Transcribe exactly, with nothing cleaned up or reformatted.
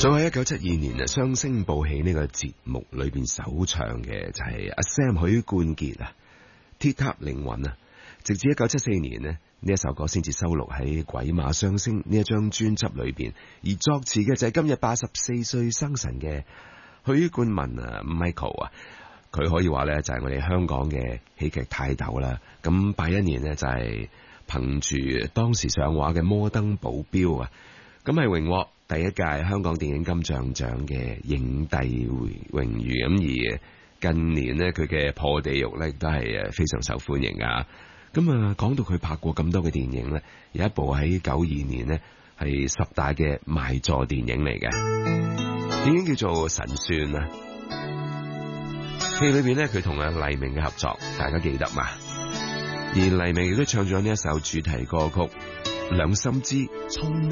早喺一九七二年啊，雙星報喜呢個節目裏邊首唱嘅就係阿 Sam 許冠傑啊，鐵塔凌雲啊，直至一九七四年呢，呢一首歌先至收錄喺鬼馬雙星呢一張專輯裏邊，而作詞嘅就係今日八十四歲生辰嘅許冠文啊 Michael 啊，佢可以話呢就係我哋香港嘅喜劇泰斗啦。咁八一年呢，就係憑住當時上畫嘅摩登保鏢啊，咁係榮獲第一屆香港電影金像獎嘅影帝榮譽，咁而近年呢，佢嘅破地獄咧亦都係誒非常受歡迎啊！咁啊講到佢拍過咁多嘅電影咧，有一部喺九二年呢係十大嘅賣座電影嚟嘅，電影叫做《神算》啊！戲裏邊咧佢同阿黎明嘅合作，大家記得嘛？而黎明亦都唱咗呢一首主題歌曲《兩心知》。